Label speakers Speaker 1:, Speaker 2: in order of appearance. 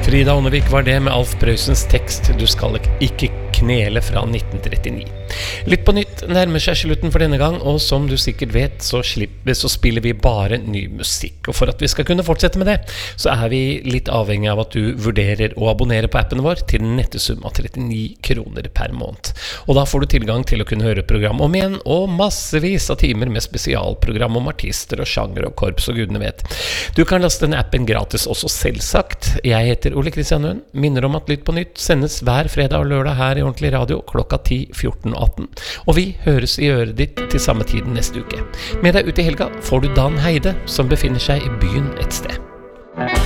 Speaker 1: Frida Ånnevik var det med Alf Prøysens tekst «Du skal ikke knele» fra 1939. Litt på nytt nærmer seg slutten for denne gang, og som du sikkert vet, så spiller vi bare ny musikk. Og for at vi skal kunne fortsette med det, så er vi litt avhengig av at du vurderer å abonnere på appen vår til en nettesum av 39 kroner per måned. Og da får du tilgang til å kunne høre program om igjen, og massevis av timer med spesialprogram om artister og sjanger og korps og gudene vet. Du kan laste denne appen gratis også selvsagt. Jeg heter Ole Kristian Nøen, minner om at Lytt på nytt sendes hver fredag og lørdag her i Ordentlig Radio klokka 10, 14 og 18. Og vi høres i øret ditt til samme tiden neste uke. Med deg ut i helga får du Dan Heide, som befinner seg i byen et sted.